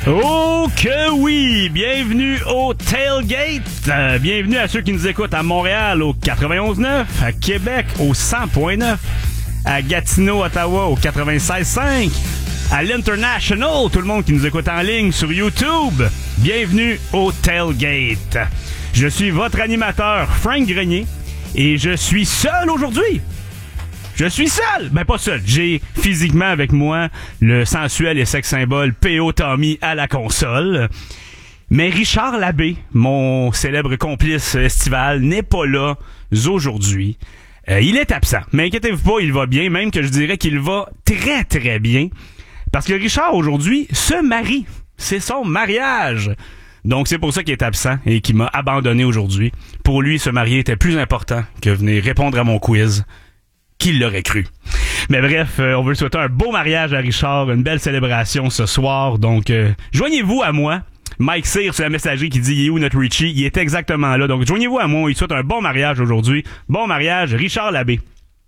Oh que oui! Bienvenue au Tailgate! Bienvenue à ceux qui nous écoutent à Montréal au 91.9, à Québec au 100.9, à Gatineau, Ottawa au 96.5, à l'International, tout le monde qui nous écoute en ligne sur YouTube. Bienvenue au Tailgate. Je suis votre animateur, Frank Grenier, et je suis seul aujourd'hui. Je suis seul! Ben pas seul. J'ai physiquement avec moi le sensuel et sex symbole P.O. Tommy à la console. Mais Richard Labbé, mon célèbre complice estival, n'est pas là aujourd'hui. Il est absent. Mais inquiétez-vous pas, il va bien. Même que je dirais qu'il va très très bien. Parce que Richard aujourd'hui se marie. C'est son mariage. Donc c'est pour ça qu'il est absent et qu'il m'a abandonné aujourd'hui. Pour lui, se marier était plus important que venir répondre à mon quiz. Qui l'aurait cru? Mais bref, on veut souhaiter un beau mariage à Richard, une belle célébration ce soir. Donc, joignez-vous à moi. Mike Cyr sur la messagerie qui dit « Il est où notre Richie? » Il est exactement là. Donc, joignez-vous à moi. On lui souhaite un bon mariage aujourd'hui. Bon mariage, Richard Labbé.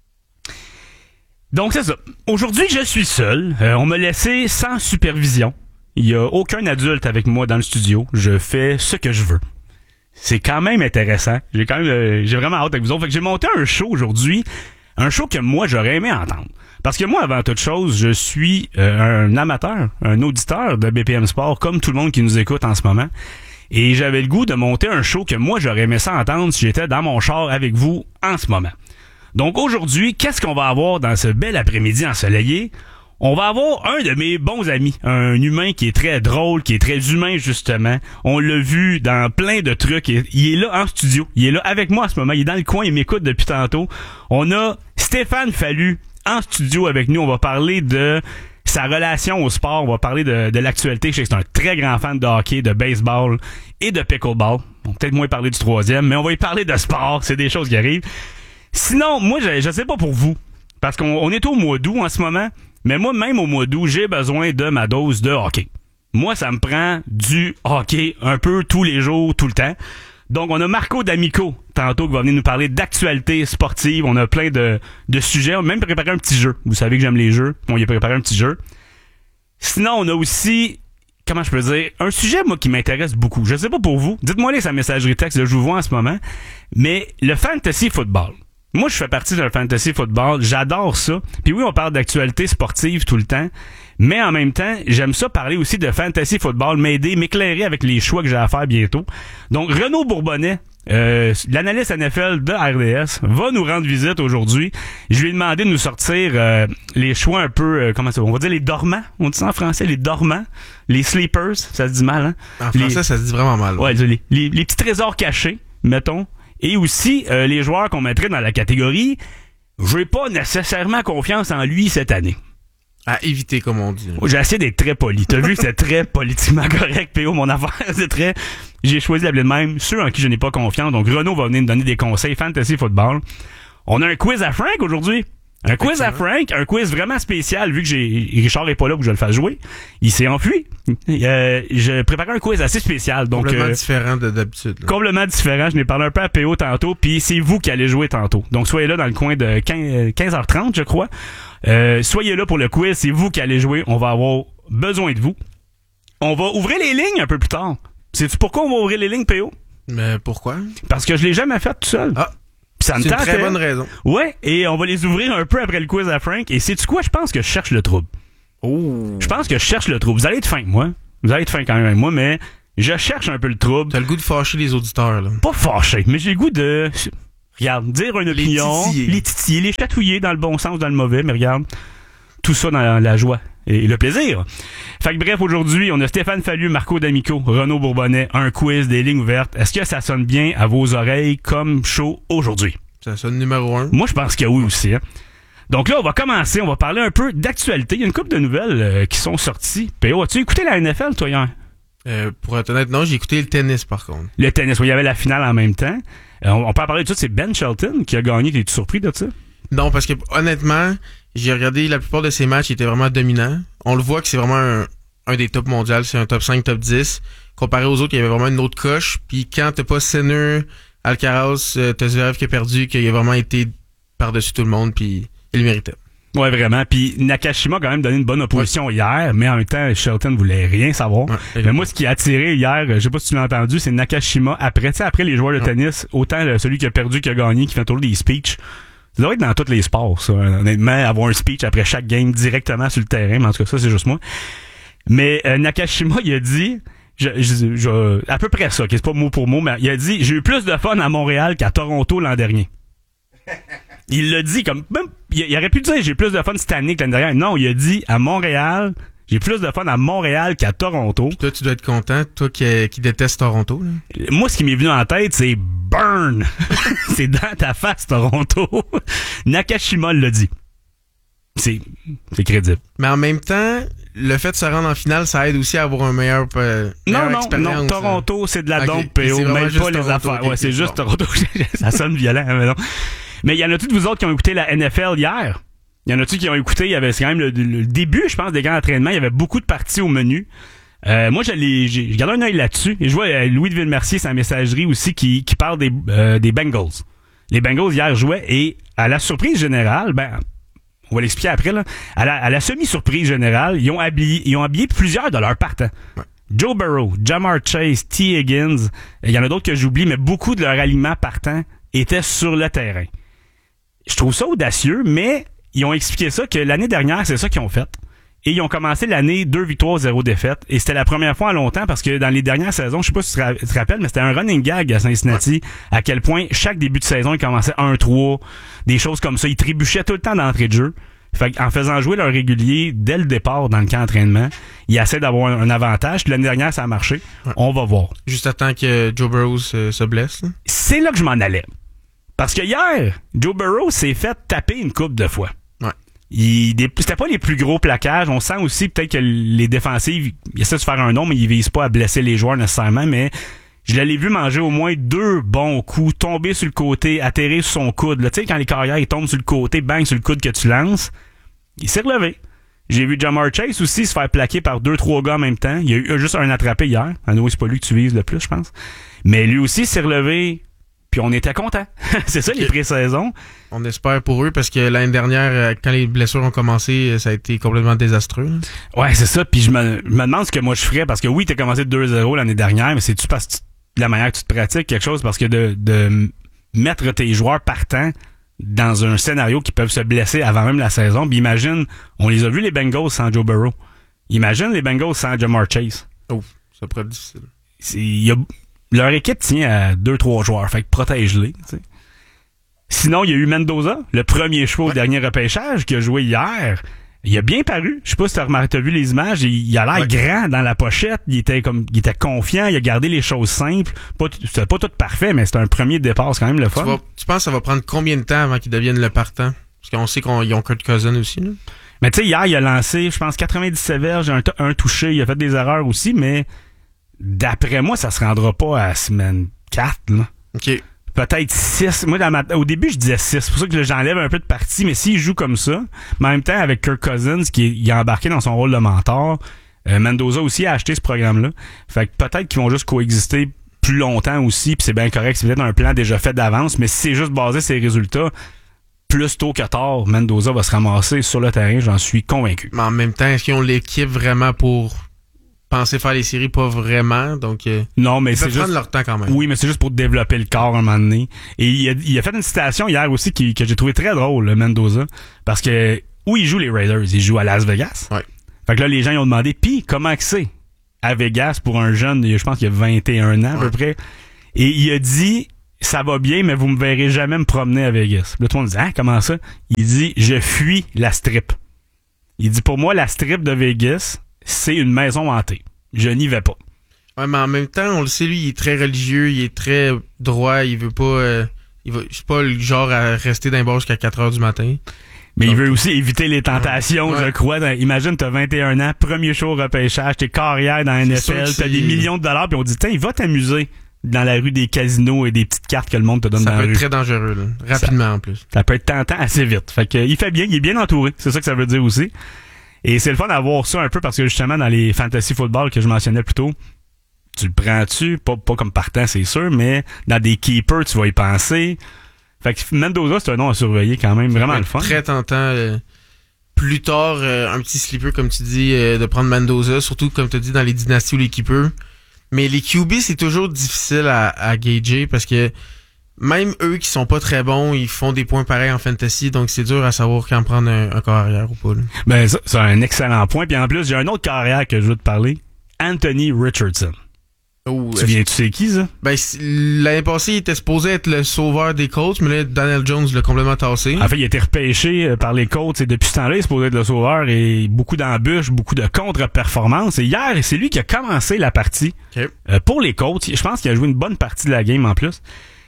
Donc, c'est ça. Aujourd'hui, je suis seul. On m'a laissé sans supervision. Il n'y a aucun adulte avec moi dans le studio. Je fais ce que je veux. C'est quand même intéressant. J'ai vraiment hâte avec vous autres. Fait que j'ai monté un show aujourd'hui. Un show que moi, j'aurais aimé entendre. Parce que moi, avant toute chose, je suis un amateur, un auditeur de BPM Sport, comme tout le monde qui nous écoute en ce moment. Et j'avais le goût de monter un show que moi, j'aurais aimé ça entendre si j'étais dans mon char avec vous en ce moment. Donc aujourd'hui, qu'est-ce qu'on va avoir dans ce bel après-midi ensoleillé? On va avoir un de mes bons amis, un humain qui est très drôle, qui est très humain justement. On l'a vu dans plein de trucs. Il est là en studio. Il est là avec moi en ce moment. Il est dans le coin, il m'écoute depuis tantôt. On a Stéphane Fallu en studio avec nous. On va parler de sa relation au sport. On va parler de l'actualité. Je sais que c'est un très grand fan de hockey, de baseball et de pickleball. On va peut-être moins parler du troisième, mais on va y parler de sport. C'est des choses qui arrivent. Sinon, moi, je sais pas pour vous, parce qu'on est au mois d'août en ce moment. Mais moi, même au mois d'août, j'ai besoin de ma dose de hockey. Moi, ça me prend du hockey un peu tous les jours, tout le temps. Donc, on a Marco D'Amico, tantôt, qui va venir nous parler d'actualité sportive. On a plein de sujets. On a même préparé un petit jeu. Vous savez que j'aime les jeux. On y a préparé un petit jeu. Sinon, on a aussi, comment je peux dire, un sujet, moi, qui m'intéresse beaucoup. Je sais pas pour vous. Dites-moi les sa messagerie texte, là, je vous vois en ce moment. Mais le fantasy football. Moi, je fais partie d'un fantasy football. J'adore ça. Puis oui, on parle d'actualité sportive tout le temps. Mais en même temps, j'aime ça parler aussi de fantasy football, m'éclairer avec les choix que j'ai à faire bientôt. Donc, Renaud Bourbonnais, l'analyste NFL de RDS, va nous rendre visite aujourd'hui. Je lui ai demandé de nous sortir les choix un peu, comment ça va? On va dire les dormants. On dit ça en français, les dormants. Les sleepers, ça se dit mal, hein? En français, ça se dit vraiment mal. Ouais, les petits trésors cachés, mettons. Et aussi, les joueurs qu'on mettrait dans la catégorie, j'ai pas nécessairement confiance en lui cette année. À éviter, comme on dit. J'ai essayé d'être très poli. T'as vu que c'est très politiquement correct, P.O., mon affaire. C'est très... J'ai choisi d'appeler de même ceux en qui je n'ai pas confiance. Donc, Renaud va venir nous donner des conseils fantasy football. On a un quiz à Frank aujourd'hui. Un quiz à Frank, un quiz vraiment spécial, vu que Richard est pas là pour que je le fasse jouer. Il s'est enfui. Je préparais un quiz assez spécial. Donc, complètement différent d'habitude. Complètement différent. Je n'ai parlé un peu à PO tantôt, puis c'est vous qui allez jouer tantôt. Donc, soyez là dans le coin de 15h30, je crois. Soyez là pour le quiz, c'est vous qui allez jouer. On va avoir besoin de vous. On va ouvrir les lignes un peu plus tard. Sais-tu pourquoi on va ouvrir les lignes, PO? Mais pourquoi? Parce que je l'ai jamais fait tout seul. Ah! Ça me c'est une tente, très bonne raison. Ouais, et on va les ouvrir un peu après le quiz à Frank. Et sais-tu quoi? Je pense que je cherche le trouble. Oh! Je pense que je cherche le trouble. Vous allez être fin, moi. Vous allez être fin quand même avec moi, mais je cherche un peu le trouble. T'as le goût de fâcher les auditeurs, là. Pas fâcher, mais j'ai le goût de... Regarde, dire une opinion, les titiller, les chatouiller dans le bon sens, dans le mauvais, mais regarde, tout ça dans la joie et le plaisir. Fait que bref, aujourd'hui, on a Stéphane Fallu, Marco D'Amico, Renaud Bourbonnais, un quiz, des lignes ouvertes. Est-ce que ça sonne bien à vos oreilles comme show aujourd'hui? Ça sonne numéro 1. Moi, je pense que oui aussi. Hein. Donc là, on va commencer. On va parler un peu d'actualité. Il y a une couple de nouvelles qui sont sorties. P.O., as-tu écouté la NFL, toi, hier? Pour être honnête, non. J'ai écouté le tennis, par contre. Le tennis, oui. Il y avait la finale en même temps. On peut en parler de ça. C'est Ben Shelton qui a gagné. T'es-tu surpris de ça? Non, parce que honnêtement, j'ai regardé la plupart de ses matchs. Il était vraiment dominant. On le voit que c'est vraiment un des top mondiaux. C'est un top 5, top 10. Comparé aux autres, il y avait vraiment une autre coche. Puis quand t'as pas Sinner, Alcaraz, t'as Zverev qui a perdu, qu'il a vraiment été par-dessus tout le monde, puis il le méritait. Ouais, vraiment. Puis Nakashima a quand même donné une bonne opposition hier, mais en même temps, Shelton voulait rien savoir. Mais moi, ce qui a attiré hier, je sais pas si tu l'as entendu, c'est Nakashima après les joueurs de tennis, autant celui qui a perdu qui a gagné, qui fait toujours des speeches. Ça doit être dans tous les sports, ça. Honnêtement, avoir un speech après chaque game directement sur le terrain, mais en tout cas, ça, c'est juste moi. Mais Nakashima, il a dit, à peu près ça, c'est pas mot pour mot, mais il a dit, j'ai eu plus de fun à Montréal qu'à Toronto l'an dernier. Il l'a dit comme même il aurait pu dire j'ai plus de fun cette année que l'année dernière. Non, il a dit à Montréal, j'ai plus de fun à Montréal qu'à Toronto. Puis toi, tu dois être content, toi qui détestes Toronto. Là. Moi, ce qui m'est venu en tête, c'est burn. C'est dans ta face, Toronto. Nakashima l'a dit. C'est crédible. Mais en même temps, le fait de se rendre en finale, ça aide aussi à avoir un meilleur Non, Toronto, c'est de la dompe, PO, même pas les affaires. Ouais, c'est juste Toronto. Ça sonne violent, mais non. Mais il y en a-tu de vous autres qui ont écouté la NFL hier? Il y en a-tu qui ont écouté? Il y avait quand même le début, je pense, des grands entraînements. Il y avait beaucoup de parties au menu. Moi, j'ai gardé un œil là-dessus. Et je vois Louis de Villemercier, sa messagerie aussi, qui parle des Bengals. Les Bengals, hier, jouaient. Et à la surprise générale, on va l'expliquer après, là. À la semi-surprise générale, ils ont habillé plusieurs de leurs partants. Ouais. Joe Burrow, Ja'Marr Chase, T. Higgins. Il y en a d'autres que j'oublie, mais beaucoup de leurs aliments partants étaient sur le terrain. Je trouve ça audacieux, mais ils ont expliqué ça que l'année dernière, c'est ça qu'ils ont fait. Et ils ont commencé l'année 2 victoires, 0 défaites. Et c'était la première fois en longtemps parce que dans les dernières saisons, je sais pas si tu te rappelles, mais c'était un running gag à Cincinnati. À quel point chaque début de saison, ils commençaient 1-3, des choses comme ça. Ils trébuchaient tout le temps d'entrée de jeu. Fait en faisant jouer leur régulier dès le départ dans le camp d'entraînement, ils essaient d'avoir un avantage. Puis l'année dernière, ça a marché. Ouais. On va voir. Juste à temps que Joe Burrow se blesse. Là. C'est là que je m'en allais. Parce que hier, Joe Burrow s'est fait taper une couple de fois. Ouais. C'était pas les plus gros plaquages. On sent aussi peut-être que les défensives, ils essaient de se faire un nom, mais ils visent pas à blesser les joueurs nécessairement. Mais je l'avais vu manger au moins 2 bons coups, tomber sur le côté, atterrir sur son coude. Tu sais, quand les carrières ils tombent sur le côté, bang sur le coude que tu lances, il s'est relevé. J'ai vu Ja'Marr Chase aussi se faire plaquer par 2-3 gars en même temps. Il y a eu juste un attrapé hier. C'est pas lui que tu vises le plus, je pense. Mais lui aussi s'est relevé. Puis on était contents. C'est ça, les pré-saisons. On espère pour eux, parce que l'année dernière, quand les blessures ont commencé, ça a été complètement désastreux. Ouais, c'est ça. Puis je me demande ce que moi je ferais, parce que oui, t'as commencé 2-0 l'année dernière, mais c'est-tu parce que la manière que tu te pratiques quelque chose? Parce que de mettre tes joueurs partants dans un scénario qui peuvent se blesser avant même la saison. Puis imagine, on les a vus les Bengals sans Joe Burrow. Imagine les Bengals sans Ja'Marr Chase. Oh, ça pourrait être difficile. Leur équipe tient à 2-3 joueurs, fait que protège-les. T'sais. Sinon, il y a eu Mendoza, le premier choix au dernier repêchage, qui a joué hier. Il a bien paru. Je sais pas si t'as vu les images. Il a l'air grand dans la pochette. Il était confiant. Il a gardé les choses simples. C'était pas tout parfait, mais c'était un premier départ. C'est quand même le fun. Tu penses que ça va prendre combien de temps avant qu'ils deviennent le partant? Parce qu'on sait qu'ils ont Kurt Cousin aussi, là. Mais tu sais, hier, il a lancé, je pense, 97 verges, un touché. Il a fait des erreurs aussi, mais d'après moi, ça se rendra pas à semaine 4, là. OK. Peut-être 6. Moi, au début, je disais 6. C'est pour ça que j'enlève un peu de partie. Mais s'il joue comme ça, mais en même temps, avec Kirk Cousins, il est embarqué dans son rôle de mentor, Mendoza aussi a acheté ce programme-là. Fait que peut-être qu'ils vont juste coexister plus longtemps aussi, puis c'est bien correct. C'est peut-être un plan déjà fait d'avance, mais si c'est juste basé sur les résultats, plus tôt que tard, Mendoza va se ramasser sur le terrain, j'en suis convaincu. Mais en même temps, est-ce qu'ils ont l'équipe vraiment pour penser faire les séries? Pas vraiment, donc non, mais ils c'est peuvent prendre leur temps quand même. Oui, mais c'est juste pour développer le corps un moment donné. Et il a fait une citation hier aussi que j'ai trouvé très drôle, le Mendoza, parce que où il joue les Raiders, il joue à Las Vegas. Ouais. Fait que là, les gens ils ont demandé, puis comment que c'est à Vegas pour un jeune, je pense qu'il a 21 ans à peu près, et il a dit, ça va bien, mais vous me verrez jamais me promener à Vegas. Là, tout le monde dit, comment ça? Il dit, je fuis la strip. Il dit, pour moi, la strip de Vegas, c'est une maison hantée. Je n'y vais pas. Ouais, mais en même temps, on le sait, lui, il est très religieux, il est très droit, il veut pas... c'est pas le genre à rester dans les bars jusqu'à 4h du matin. Mais donc, il veut aussi éviter les tentations, je crois. Imagine, t'as 21 ans, premier show repêchage, t'es carrière dans la NFL, t'as des millions de dollars, puis on dit, tiens, il va t'amuser dans la rue des casinos et des petites cartes que le monde te donne dans la rue. Ça peut être très dangereux, là. Rapidement, en plus. Ça peut être tentant assez vite. Fait que, il fait bien, il est bien entouré. C'est ça que ça veut dire aussi. Et c'est le fun d'avoir ça un peu parce que justement, dans les fantasy football que je mentionnais plus tôt, tu le prends-tu? Pas comme partant, c'est sûr, mais dans des keepers, tu vas y penser. Fait que Mendoza, c'est un nom à surveiller quand même, vraiment le fun. Très tentant. plus tard, un petit sleeper, comme tu dis, de prendre Mendoza, surtout, comme tu as dit, dans les dynasties ou les keepers. Mais les QB, c'est toujours difficile à gager parce que même eux qui sont pas très bons, ils font des points pareils en fantasy, donc c'est dur à savoir quand prendre un corps arrière ou pas. Là. Ben, ça, c'est un excellent point. Puis en plus, j'ai un autre corps arrière que je veux te parler. Anthony Richardson. Oh, Tu sais qui, ça? Ben, l'année passée, il était supposé être le sauveur des Colts, mais là, Daniel Jones l'a complètement tassé. En fait, il a été repêché par les Colts et depuis ce temps-là, il est supposé être le sauveur et beaucoup d'embûches, beaucoup de contre-performances. Et hier, c'est lui qui a commencé la partie pour les Colts. Je pense qu'il a joué une bonne partie de la game en plus.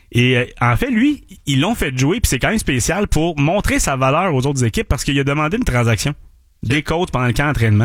Et en fait, lui, ils l'ont fait jouer, puis c'est quand même spécial pour montrer sa valeur aux autres équipes parce qu'il a demandé une transaction des Colts pendant le camp d'entraînement.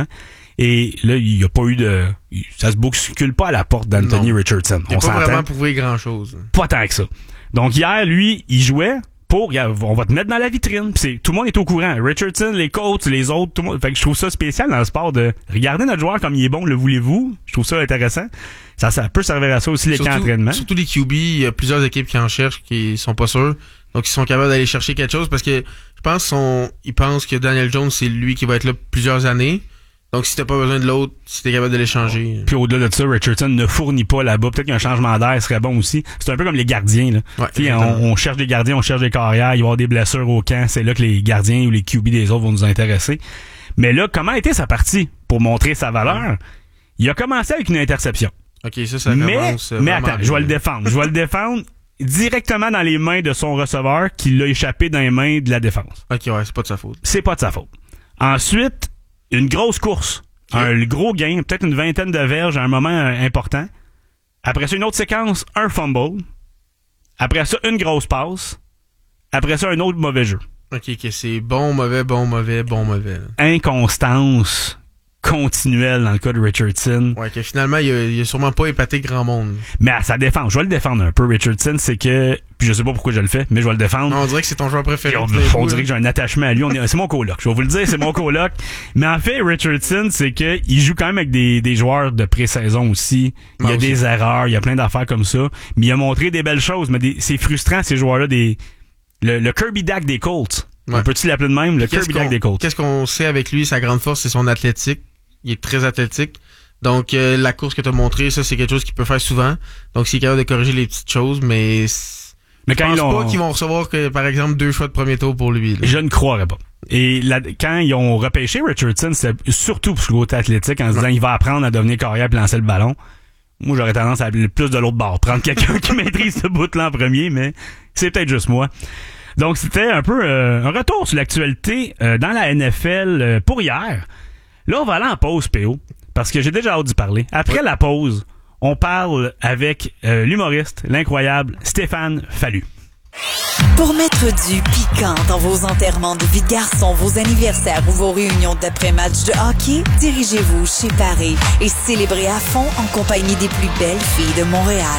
Et là, il n'y a pas eu de... Ça se bouscule pas à la porte d'Anthony Richardson. Il n'a pas vraiment prouvé grand-chose. Pas tant que ça. Donc hier, lui, il jouait pour... On va te mettre dans la vitrine. Puis tout le monde est au courant. Richardson, les coachs, les autres, tout le monde... Fait que je trouve ça spécial dans le sport de regarder notre joueur comme il est bon, le voulez-vous? Je trouve ça intéressant. Ça peut servir à ça aussi, les camps d'entraînement. Surtout les QB, il y a plusieurs équipes qui en cherchent, qui sont pas sûrs. Donc, ils sont capables d'aller chercher quelque chose parce que je pense ils pensent que Daniel Jones, c'est lui qui va être là plusieurs années. Donc, si t'as pas besoin de l'autre, si t'es capable de l'échanger. Puis au-delà de ça, Richardson ne fournit pas là-bas. Peut-être qu'un changement d'air serait bon aussi. C'est un peu comme les gardiens, là. Ouais, on cherche des gardiens, on cherche des carrières, il va y avoir des blessures au camp. C'est là que les gardiens ou les QB des autres vont nous intéresser. Mais là, comment a été sa partie pour montrer sa valeur? Il a commencé avec une interception. OK, ça commence. Mais attends, je vais le défendre. Je vais le défendre directement dans les mains de son receveur qui l'a échappé dans les mains de la défense. OK, ouais, c'est pas de sa faute. C'est pas de sa faute. Ensuite, une grosse course. Un gros gain, peut-être une 20aine de verges à un moment important. Après ça, une autre séquence, un fumble. Après ça, une grosse passe. Après ça, un autre mauvais jeu. OK, c'est bon, mauvais, bon, mauvais, bon, mauvais. Là. Inconstance continuelle dans le cas de Richardson. Ouais, que finalement, il a sûrement pas épaté grand monde. Mais à sa défense, je vais le défendre un peu, Richardson, c'est que... Puis je sais pas pourquoi je le fais, mais je vais le défendre. Non, on dirait que c'est ton joueur préféré. On dirait que j'ai un attachement à lui. C'est mon coloc. Je vais vous le dire, c'est mon coloc. Mais en fait, Richardson, c'est que il joue quand même avec des joueurs de pré-saison aussi. Il y a des erreurs, il y a plein d'affaires comme ça. Mais il a montré des belles choses. Mais c'est frustrant, ces joueurs-là. Le Kirby Dak des Colts. Ouais. On peut-tu l'appeler de même? Le Kirby Dak des Colts. Qu'est-ce qu'on sait avec lui? Sa grande force, c'est son athlétique. Il est très athlétique. Donc, la course que tu as montrée, ça, c'est quelque chose qu'il peut faire souvent. Donc, s'il est capable de corriger les petites choses, mais quand je pense pas qu'ils vont recevoir, par exemple, 2 choix de premier tour pour lui. Là. Je ne croirais pas. Et quand ils ont repêché Richardson, c'est surtout pour ce côté athlétique, en se disant il va apprendre à devenir carrière et lancer le ballon. Moi, j'aurais tendance à appeler plus de l'autre bord. Prendre quelqu'un qui maîtrise ce bout-là en premier, mais c'est peut-être juste moi. Donc, c'était un peu un retour sur l'actualité dans la NFL pour hier. Là, on va aller en pause, PO, parce que j'ai déjà hâte d'y parler. Après la pause, on parle avec l'humoriste, l'incroyable Stéphane Fallu. Pour mettre du piquant dans vos enterrements de vie de garçon, vos anniversaires ou vos réunions d'après-match de hockey, dirigez-vous chez Paris et célébrez à fond en compagnie des plus belles filles de Montréal.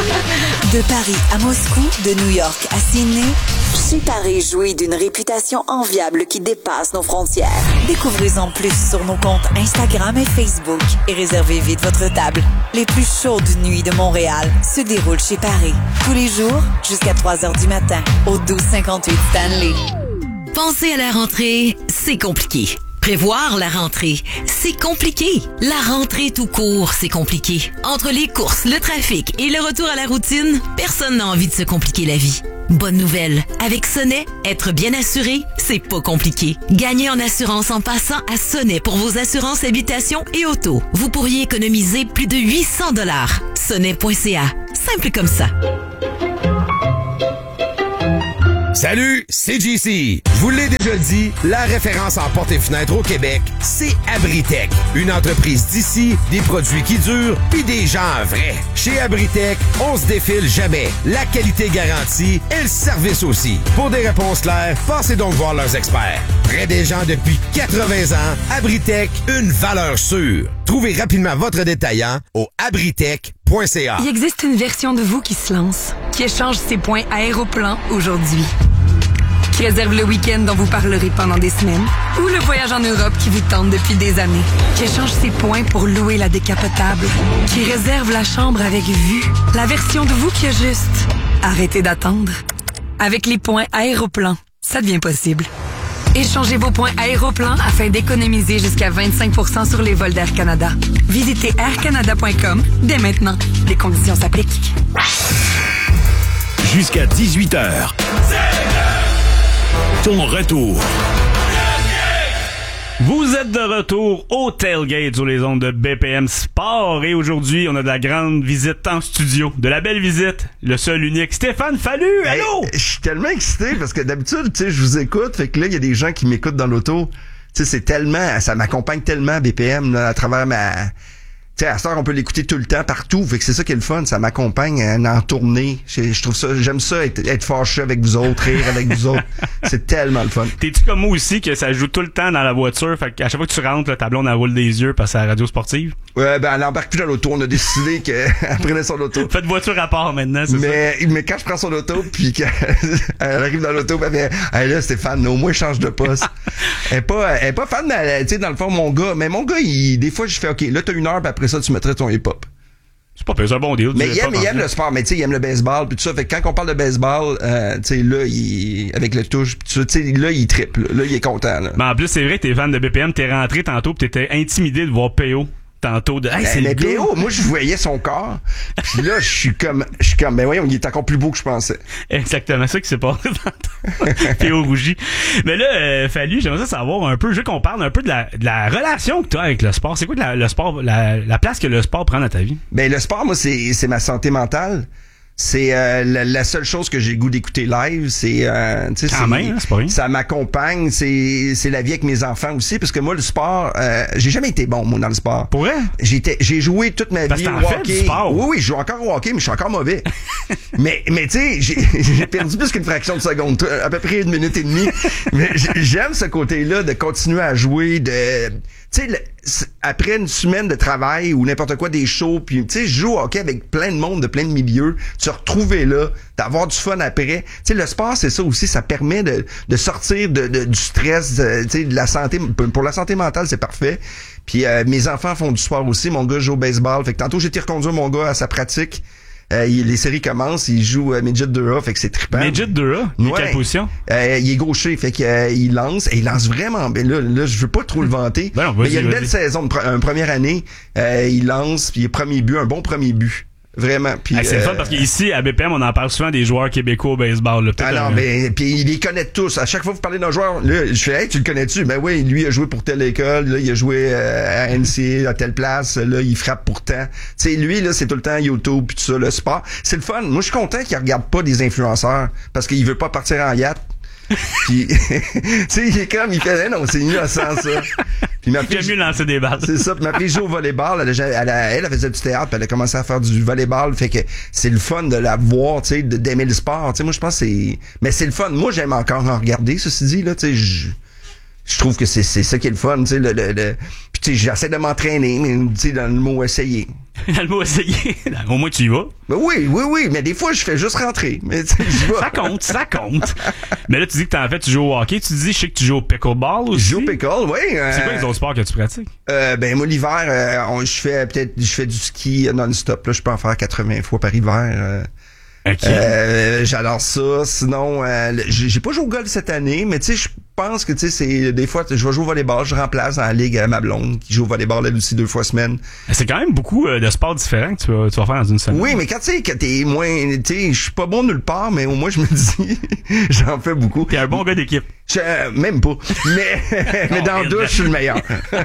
De Paris à Moscou, de New York à Sydney, chez Paris jouit d'une réputation enviable qui dépasse nos frontières. Découvrez-en plus sur nos comptes Instagram et Facebook et réservez vite votre table. Les plus chaudes nuits de Montréal se déroulent chez Paris. Tous les jours, jusqu'à 3h du matin, au 1258 Stanley. Penser à la rentrée, c'est compliqué. Prévoir la rentrée, c'est compliqué. La rentrée tout court, c'est compliqué. Entre les courses, le trafic et le retour à la routine, personne n'a envie de se compliquer la vie. Bonne nouvelle, avec Sonnet, être bien assuré, c'est pas compliqué. Gagnez en assurance en passant à Sonnet pour vos assurances habitation et auto. Vous pourriez économiser plus de 800 $. Sonnet.ca, simple comme ça. Salut, c'est JC. Je vous l'ai déjà dit, la référence en portes et fenêtres au Québec, c'est Abritech. Une entreprise d'ici, des produits qui durent, puis des gens vrais. Chez Abritech, on se défile jamais. La qualité garantie et le service aussi. Pour des réponses claires, passez donc voir leurs experts. Près des gens depuis 80 ans, Abritech, une valeur sûre. Trouvez rapidement votre détaillant au abritech.ca. Il existe une version de vous qui se lance, qui échange ses points Aéroplan aujourd'hui, qui réserve le week-end dont vous parlerez pendant des semaines, ou le voyage en Europe qui vous tente depuis des années, qui échange ses points pour louer la décapotable, qui réserve la chambre avec vue, la version de vous qui a juste arrêté d'attendre. Avec les points Aéroplan, ça devient possible. Échangez vos points Aéroplan afin d'économiser jusqu'à 25% sur les vols d'Air Canada. Visitez aircanada.com dès maintenant. Les conditions s'appliquent. Jusqu'à 18h. Ton retour. Vous êtes de retour au Tailgate sur les ondes de BPM Sport et aujourd'hui, on a de la grande visite en studio. De la belle visite, le seul unique Stéphane Fallu. Allô? Je suis tellement excité parce que d'habitude, tu sais, je vous écoute, fait que là, il y a des gens qui m'écoutent dans l'auto. Tu sais, c'est tellement, ça m'accompagne tellement BPM là, à travers ma... Tu sais, à cette heure, on peut l'écouter tout le temps, partout. Fait que c'est ça qui est le fun. Ça m'accompagne en tournée. Je trouve ça, j'aime ça, être fâché avec vous autres, rire avec vous autres. C'est tellement le fun. T'es-tu comme moi aussi que ça joue tout le temps dans la voiture? Fait qu'à chaque fois que tu rentres, le tableau, on roule des yeux parce que c'est la radio sportive. Ouais, ben, elle embarque plus dans l'auto. On a décidé qu'elle prenait son auto. Faites voiture à part maintenant, c'est ça? Mais quand je prends son auto, puis qu'elle arrive dans l'auto, ben, hey, là, Stéphane, au moins, change de poste. Elle est pas fan, tu sais, dans le fond, mon gars. Mais mon gars, des fois, je fais, OK, là, t'as 1 heure, puis après ça, tu mettrais ton hip-hop. C'est pas pire, c'est un bon deal. Mais il aime le sport, mais tu sais, il aime le baseball, puis tout ça. Fait que quand on parle de baseball, tu sais, là, avec le touche, pis tu sais, là, il triple. Là, il est content, là. Mais en plus, c'est vrai que t'es fan de BPM, t'es rentré tantôt pis t'étais intimidé de voir PO tantôt. Hey, c'est mais le gars. PO, moi, je voyais son corps, puis là, je suis comme, ben voyons, il est encore plus beau que je pensais. Exactement, c'est ça qui s'est passé tantôt. PO rougi. Mais là, Fallu, j'aimerais ça savoir un peu, je veux qu'on parle un peu de la relation que tu as avec le sport. C'est quoi que le sport, la place que le sport prend dans ta vie? Ben, le sport, moi, c'est ma santé mentale. C'est la seule chose que j'ai le goût d'écouter live, c'est tu sais, c'est pas rien. Ça m'accompagne, c'est la vie avec mes enfants aussi, parce que moi le sport, j'ai jamais été bon moi dans le sport. Pour vrai? J'ai joué toute ma vie au hockey. Oui, je joue encore au hockey, mais je suis encore mauvais. mais tu sais, j'ai perdu plus qu'une fraction de seconde, à peu près 1 minute et demie. Mais j'aime ce côté-là de continuer à jouer, de tu sais, après une semaine de travail ou n'importe quoi, des shows, puis tu sais, je joue au hockey avec plein de monde, de plein de milieux, se retrouver là, d'avoir du fun après. Tu sais, le sport, c'est ça aussi, ça permet de sortir du stress, tu sais, de la santé. Pour la santé mentale, c'est parfait. Puis mes enfants font du sport aussi. Mon gars joue au baseball. Fait que tantôt, j'ai été reconduire mon gars à sa pratique. Les séries commencent, il joue Midget 2A, fait que c'est trippant. Midget 2A? Il est quelle position? Il est gaucher, fait que il lance, et il lance vraiment bien. Là, je veux pas trop le vanter. Ben non, mais il y a une belle saison, une première année. Il lance, puis premier but, un bon premier but. Vraiment. Puis, c'est le fun parce qu'ici, à BPM, on en parle souvent des joueurs québécois au baseball. Là, alors, ben, puis il les connaît tous. À chaque fois que vous parlez d'un joueur, là, je fais, hey, tu le connais-tu? Ben oui, lui a joué pour telle école, là, il a joué à NCA, à telle place, là, il frappe pour tant. Tu sais, lui, là, c'est tout le temps YouTube pis tout ça, le sport. C'est le fun. Moi, je suis content qu'il regarde pas des influenceurs parce qu'il veut pas partir en yacht. Puis, tu sais, il est comme, il fait, non, c'est innocent, ça. Puis ma fille, j'aime mieux lancer des balles. C'est ça. Puis ma fille joue au volleyball. Elle faisait du théâtre, puis elle a commencé à faire du volleyball. Fait que c'est le fun de la voir, tu sais, d'aimer le sport. Tu sais, moi, je pense que mais c'est le fun. Moi, j'aime encore en regarder, ceci dit, là, tu sais, je trouve que c'est ça qui est le fun, tu sais, puis tu sais, j'essaie de m'entraîner, mais tu sais, dans le mot essayer. Dans le mot essayer, au moins tu y vas. Ben oui, mais des fois je fais juste rentrer, mais tu sais, j'y vais. Ça compte. Mais là tu dis que tu joues au hockey, tu dis je sais que tu joues au pickleball aussi. Je joue au pickle, oui. C'est quoi les autres sports que tu pratiques? Ben moi l'hiver, je fais du ski non-stop, là je peux en faire 80 fois par hiver. Okay. J'adore ça. Sinon, j'ai pas joué au golf cette année, mais tu sais, je pense que tu sais, c'est des fois, je vais jouer au volleyball, je remplace dans la ligue ma blonde qui joue au volleyball elle aussi 2 fois semaine. C'est quand même beaucoup de sports différents que tu vas faire dans une semaine. Oui, mais quand tu sais que t'es moins, tu sais, je suis pas bon nulle part, mais au moins je me dis, j'en fais beaucoup. T'es un bon gars d'équipe. Même pas. Mais dans le douche, je suis le meilleur.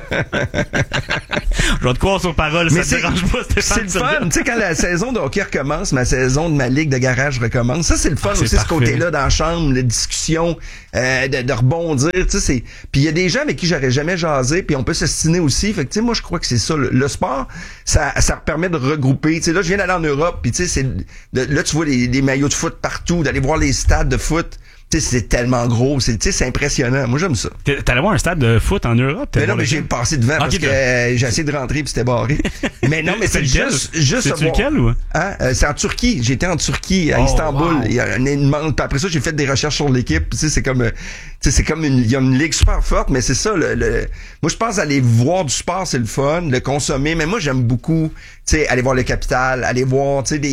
Je vais te croire sur parole, mais ça te dérange pas, Stéphane. C'est le fun. Tu sais, quand la saison de hockey recommence, ma saison de ma ligue de garage recommence, ça, c'est le fun aussi, ce côté-là dans la chambre, la discussion, de rebondir, tu sais, puis il y a des gens avec qui j'aurais jamais jasé, puis on peut s'estiner aussi. Fait que, tu sais, moi, je crois que c'est ça. Le sport, ça permet de regrouper. Tu sais, là, je viens d'aller en Europe, puis tu sais, là, tu vois les maillots de foot partout, d'aller voir les stades de foot. Tu sais, c'est tellement gros, c'est impressionnant. Moi, j'aime ça. T'allais voir un stade de foot en Europe? Mais non, mais j'ai passé devant parce que j'ai essayé de rentrer puis c'était barré. Mais non, mais c'est juste c'est lequel ou? Hein? C'est en Turquie. J'étais en Turquie, à Istanbul. Wow. Il y a une immense. Puis après ça, j'ai fait des recherches sur l'équipe. Tu sais, c'est comme il y a une ligue super forte, mais c'est ça. Moi, je pense aller voir du sport, c'est le fun, le consommer. Mais moi, j'aime beaucoup, tu sais, aller voir le Capitale, aller voir, tu sais,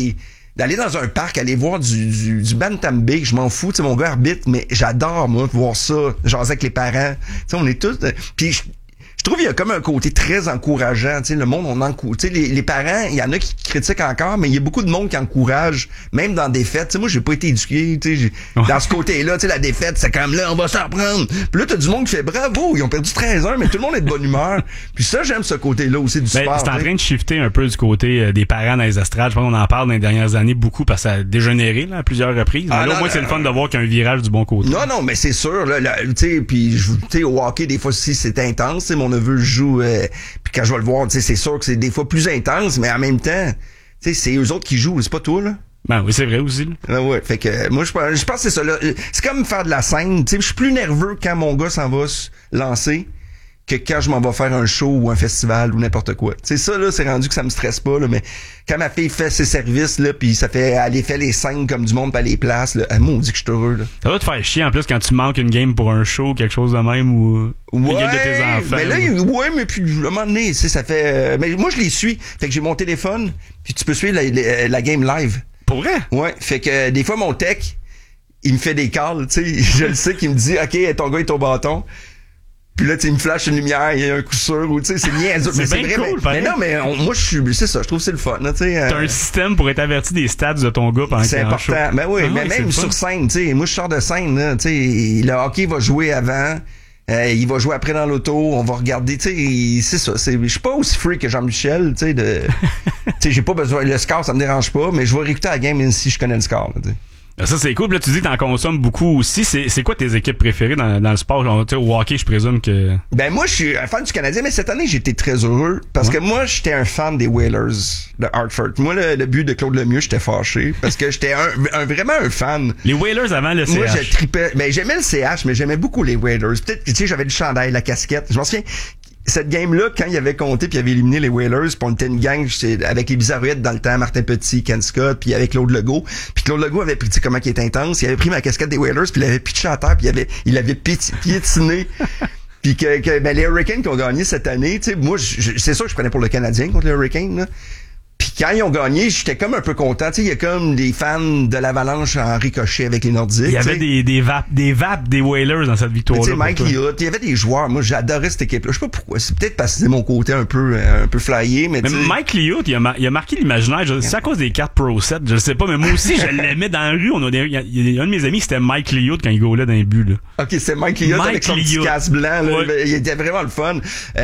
d'aller dans un parc, aller voir du bantam-big, je m'en fous, tu sais, mon gars arbitre, mais j'adore, moi, voir ça, jaser avec les parents. Tu sais, on est tous... Puis je trouve qu'il y a comme un côté très encourageant, tu sais, le monde, on encourage, tu sais, les parents, il y en a qui critiquent encore, mais il y a beaucoup de monde qui encourage, même dans des fêtes, tu sais, moi, j'ai pas été éduqué, tu sais, dans ce côté-là, tu sais, la défaite, c'est comme là, on va s'en prendre. Puis là, t'as du monde qui fait bravo, ils ont perdu 13-1, mais tout le monde est de bonne humeur. Puis ça, j'aime ce côté-là aussi du sport. C'est en train de shifter un peu du côté des parents dans les estrades. Je pense qu'on en parle dans les dernières années beaucoup parce que ça a dégénéré, là, à plusieurs reprises. Mais là, au moins, c'est le fun de voir qu'il y a un virage du bon côté. Non, mais c'est sûr, là, tu sais, puis, tu sais, au hockey, des fois aussi, c'est intense, tu sais, mon neveu joue, puis quand je vais le voir, tu sais, c'est sûr que c'est des fois plus intense, mais en même temps, tu sais, c'est eux autres qui jouent, c'est pas toi, là. Ben oui, c'est vrai aussi, là. Ah ouais, fait que moi, je pense que c'est ça, là. C'est comme faire de la scène, tu sais, je suis plus nerveux quand mon gars s'en va se lancer que quand je m'en vais faire un show ou un festival ou n'importe quoi. C'est ça, là, c'est rendu que ça me stresse pas, là, mais quand ma fille fait ses services, là, pis elle fait les scènes comme du monde pis elle les place, là, elle dit que je suis heureux, là. Ça va te faire chier, en plus, quand tu manques une game pour un show, quelque chose de même, ou une game de tes enfants. Mais là, mais puis, à un moment donné, tu sais, ça fait, mais moi, je les suis. Fait que j'ai mon téléphone, puis tu peux suivre la game live. Pour vrai? Ouais. Fait que, des fois, mon tech, il me fait des calls, tu sais, je le sais, qu'il me dit, OK, ton gars est au bâton. Puis là, tu sais, il me flash une lumière, il y a un coup sûr, ou tu sais, c'est niaiseux. C'est bien vrai, cool, mais non, mais moi, c'est ça, je trouve que c'est le fun, tu sais. T'as un système pour être averti des stats de ton gars pendant qu'il est en show. C'est important. Ben oui, mais même sur scène, tu sais, moi, je sors de scène, là, tu sais, le hockey va jouer avant, il va jouer après dans l'auto, on va regarder, tu sais, c'est ça. Je suis pas aussi free que Jean-Michel, tu sais, tu sais, j'ai pas besoin, le score, ça me dérange pas, mais je vais réécouter la game même si je connais le score, tu sais. Ça, c'est cool. Puis là, tu dis que t'en consommes beaucoup aussi. C'est quoi tes équipes préférées dans le sport? Genre, au hockey, je présume que... Ben, moi, je suis un fan du Canadien, mais cette année, j'étais très heureux parce que moi, j'étais un fan des Whalers de Hartford. Moi, le but de Claude Lemieux, j'étais fâché parce que j'étais vraiment un fan. Les Whalers avant le CH. Moi, je tripais. Ben, j'aimais le CH, mais j'aimais beaucoup les Whalers. Peut-être que, tu sais, j'avais le chandail, la casquette. Je m'en souviens... Cette game-là, quand il avait compté puis il avait éliminé les Whalers, puis on était une gang avec les Bizarroïdes dans le temps, Martin Petit, Ken Scott, puis avec Claude Legault. Puis Claude Legault avait pris, tu sais, comment il était intense, il avait pris ma casquette des Whalers, puis il avait pitché à terre, puis il avait piétiné. Puis ben, les Hurricanes qui ont gagné cette année, tu sais, moi, c'est sûr que je prenais pour le Canadien contre les Hurricanes, là. Puis quand ils ont gagné, j'étais comme un peu content. Tu sais, il y a comme des fans de l'Avalanche en ricochet avec les Nordiques. Il y avait des vapes des Whalers dans cette victoire-là. Tu sais, Mike Liot, il y avait des joueurs. Moi, j'adorais cette équipe-là. Je sais pas pourquoi. C'est peut-être parce que c'est mon côté un peu flyé, mais Mike Liot, il a marqué l'imaginaire. C'est à cause des cartes Pro 7, je le sais pas, mais moi aussi, je l'aimais dans la rue. Il y a un de mes amis, c'était Mike Liot quand il goalait dans les buts, là. OK, c'est Mike Liot avec son petit casque blanc, là. Ouais. Il était vraiment le fun.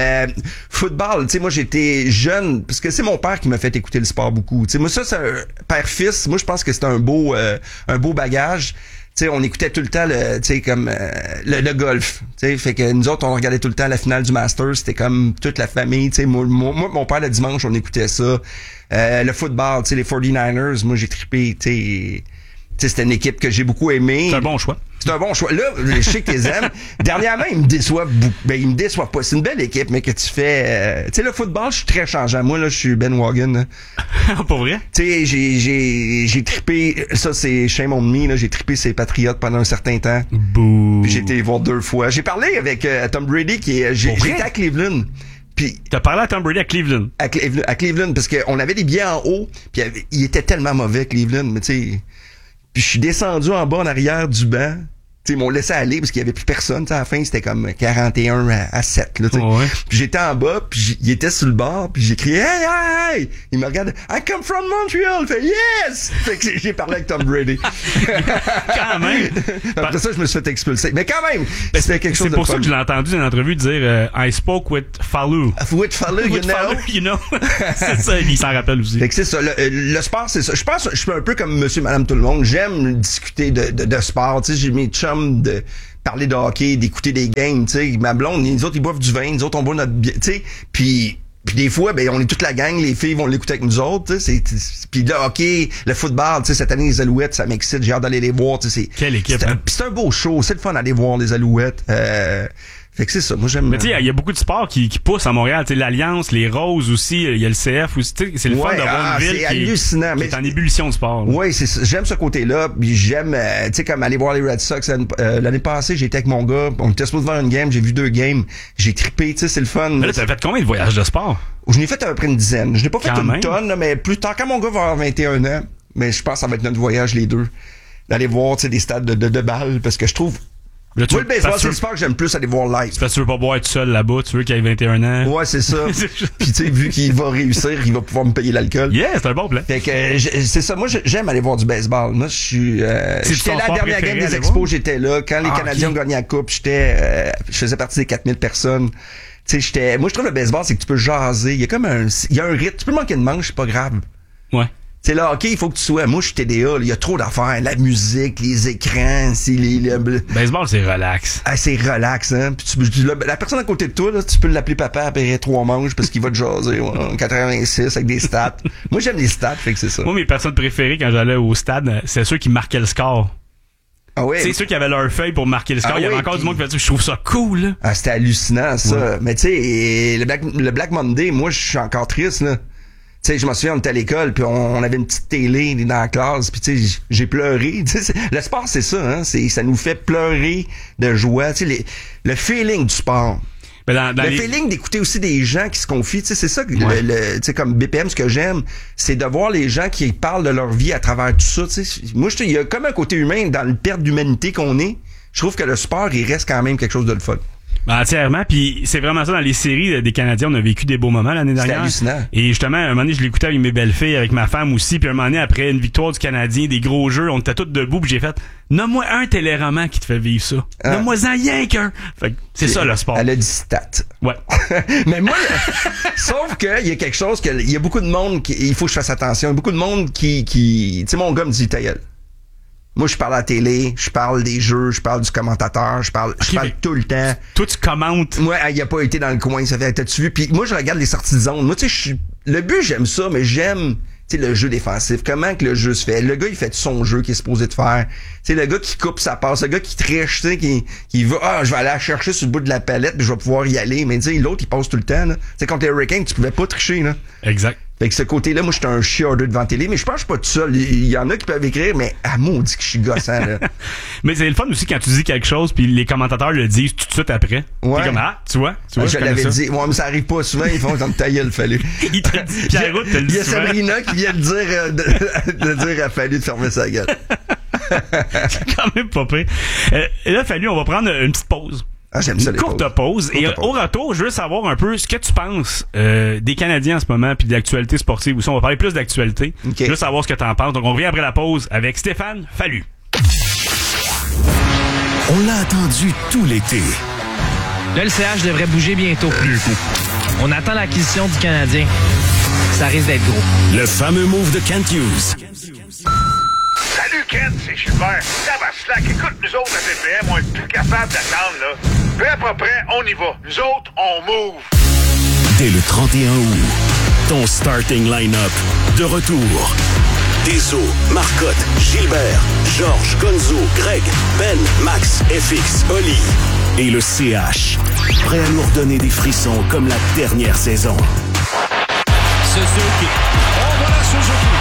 Football, tu sais, moi, j'étais jeune, parce que c'est mon père qui m'a fait écouter le sport beaucoup. Tu sais, moi, ça, c'est un père-fils. Moi, je pense que c'est un beau bagage. Tu sais, on écoutait tout le temps le golf. Tu sais, fait que nous autres, on regardait tout le temps la finale du Masters. C'était comme toute la famille. Tu sais, moi, mon père, le dimanche, on écoutait ça. Le football, tu sais, les 49ers, moi, j'ai trippé, tu sais, c'était une équipe que j'ai beaucoup aimée. C'est un bon choix. C'est un bon choix. Là, je sais que t'es aimes. Dernièrement, ils me déçoivent beaucoup. Ben, ils me déçoivent pas. C'est une belle équipe, mais que tu fais... tu sais, le football, je suis très changeant. Moi, là, je suis Ben Wagon. Pour vrai? Tu sais, j'ai trippé... Ça, c'est shame on me, là. J'ai trippé ces Patriotes pendant un certain temps. Bouh. J'ai été les voir 2 fois. J'ai parlé avec Tom Brady, j'étais à Cleveland. Puis t'as parlé à Tom Brady à Cleveland? À Cleveland, parce qu'on avait des billets en haut, puis il était tellement mauvais, Cleveland, mais tu sais... Puis je suis descendu en bas en arrière du banc. Tu sais, ils m'ont laissé aller parce qu'il y avait plus personne. T'sais, à la fin, c'était comme 41 à 7. Là, ouais. Puis j'étais en bas, puis il était sur le bord, puis j'ai crié « Hey, hey! » Il me regarde « I come from Montreal! » Il fait « Yes! » Fait que j'ai parlé avec Tom Brady. Quand même! Après ça, je me suis fait expulser. Mais quand même, c'était quelque chose de C'est pour fun. ça que je l'ai entendu dans une entrevue dire I spoke with Fallu. With Fallu, you know? C'est ça, il s'en rappelle aussi. Fait que c'est ça. Le sport, c'est ça. Je pense que je suis un peu comme monsieur, madame, tout le monde. J'aime discuter de sport. Tu sais, j'ai mes chums de parler de hockey, d'écouter des games, tu sais. Ma blonde, les autres, ils boivent du vin, nous autres, on boit notre bière, tu sais. Puis des fois, ben, on est toute la gang, les filles vont l'écouter avec nous autres, tu sais. Puis le hockey, le football, tu sais, cette année, les Alouettes, ça m'excite, j'ai hâte d'aller les voir, tu sais. Quelle équipe, hein? C'est un beau show, c'est le fun d'aller voir les Alouettes. Fait que c'est ça, moi j'aime. Mais tu sais, il y a beaucoup de sports qui poussent à Montréal, tu sais, l'Alliance, les Roses aussi, il y a le CF aussi, tu sais, c'est le fun d'avoir une ville qui est en ébullition de sport. Oui, c'est ça. J'aime ce côté-là, puis j'aime, tu sais, comme aller voir les Red Sox. L'année passée, j'étais avec mon gars, on était supposé voir une game, j'ai vu 2 games, j'ai trippé, tu sais, c'est le fun. Mais là, t'as fait combien de voyages de sport? Je n'ai fait à peu près une dizaine. Je n'ai pas fait quand une même. tonne, là, mais plus tard, quand mon gars va avoir 21 ans, mais je pense que ça va être notre voyage, les deux. D'aller voir, tu sais, des stades de balles, parce que je trouve... Là, Moi, le baseball, c'est le sport que j'aime plus aller voir live. C'est parce que tu veux pas boire tout seul là-bas, tu veux qu'il ait 21 ans. Ouais, c'est ça. Puis tu sais, vu qu'il va réussir, il va pouvoir me payer l'alcool. Yeah, c'est un bon plan. Fait que c'est ça. Moi, j'aime aller voir du baseball. Moi, j'étais là à la dernière game des Expos, j'étais là. Quand les Canadiens ont gagné la coupe, je faisais partie des 4000 personnes. Tu sais, moi, je trouve le baseball, c'est que tu peux jaser. Il y a un rythme. Tu peux manquer de manche, c'est pas grave. Ouais. C'est là, OK, il faut que tu sois. Moi, je suis TDA, il y a trop d'affaires. La musique, les écrans, Baseball, c'est relax. Ah, c'est relax, hein. Puis la personne à côté de toi, là, tu peux l'appeler papa après 3 manches parce qu'il va te jaser, 86 avec des stats. Moi, j'aime les stats, fait que c'est ça. Moi, mes personnes préférées quand j'allais au stade, c'est ceux qui marquaient le score. Ah ouais. C'est ceux qui avaient leur feuille pour marquer le score. Il y avait encore du monde qui faisait, je trouve ça cool, là. Ah, c'était hallucinant, ça. Ouais. Mais tu sais, le Black Monday, moi, je suis encore triste, là. Tu sais, je me souviens, on était à l'école, puis on avait une petite télé dans la classe, puis tu sais, j'ai pleuré. Le sport, c'est ça, hein. Ça nous fait pleurer de joie. Tu sais, le feeling du sport. Ben dans feeling d'écouter aussi des gens qui se confient, tu sais, c'est ça que tu sais, comme BPM, ce que j'aime, c'est de voir les gens qui parlent de leur vie à travers tout ça, tu sais. Moi, il y a comme un côté humain dans le perte d'humanité qu'on est. Je trouve que le sport, il reste quand même quelque chose de le fun. Ben, entièrement, puis c'est vraiment ça, dans les séries des Canadiens, on a vécu des beaux moments l'année dernière. C'était hallucinant. Et justement, un moment donné, je l'écoutais avec mes belles-filles, avec ma femme aussi, puis un moment donné, après une victoire du Canadien, des gros jeux, on était tous debout, puis j'ai fait, nomme-moi un téléroman qui te fait vivre ça. Nomme-moi-en rien qu'un. Fait que c'est ça, le sport. Elle a dit stat. Ouais. Mais moi, sauf que il y a quelque chose il y a beaucoup de monde il faut que je fasse attention. Il y a beaucoup de monde qui tu sais, mon gars me dit ta gueule. Moi, je parle à la télé, je parle des jeux, je parle du commentateur, je parle tout le temps. Toi, tu commentes. Moi, il a pas été dans le coin, ça fait, t'as-tu vu? Puis moi, je regarde les sorties de zone. Moi, tu sais, le but, j'aime ça, mais j'aime, tu sais, le jeu défensif. Comment que le jeu se fait? Le gars, il fait son jeu qu'il est supposé de faire. Tu sais, le gars qui coupe sa passe, le gars qui triche, tu sais, qui va, je vais aller la chercher sur le bout de la palette, puis je vais pouvoir y aller. Mais tu sais, l'autre, il passe tout le temps, là. Tu sais, contre les Hurricanes, tu pouvais pas tricher, là. Exact. Fait que ce côté-là, moi, j'étais un chiardeux devant la télé, mais je pense que je suis pas tout seul. Il y en a qui peuvent écrire, mais maudit que je suis gossant, là. Mais c'est le fun aussi quand tu dis quelque chose, puis les commentateurs le disent tout de suite après. Ouais. T'es comme, tu vois, je l'avais dit. Ouais, mais ça arrive pas souvent, ils font comme ta gueule, fallu. Il te dit, Pierre-Route te le dit. Il y a Sabrina qui vient de dire, a fallu de fermer sa gueule. C'est quand même pas pire. Et là, fallu, on va prendre une petite pause. Ah, j'aime ça, une courte pause. Et au retour, je veux savoir un peu ce que tu penses des Canadiens en ce moment puis de l'actualité sportive aussi. On va parler plus d'actualité. Okay. Je veux savoir ce que tu en penses. Donc, on revient après la pause avec Stéphane Fallu. On l'a attendu tout l'été. Le LCH devrait bouger bientôt. On attend l'acquisition du Canadien. Ça risque d'être gros. Le fameux move de Kent Hughes. Salut Ken, c'est Gilbert. Tabaslac, écoute, nous autres à BPM, on est plus capable d'attendre, là. Peu à peu près, on y va. Nous autres, on move. Dès le 31 août, ton starting line-up de retour. Deso, Marcotte, Gilbert, Georges, Gonzo, Greg, Ben, Max, FX, Oli. Et le CH, prêt à nous redonner des frissons comme la dernière saison. Suzuki. On voit la Suzuki.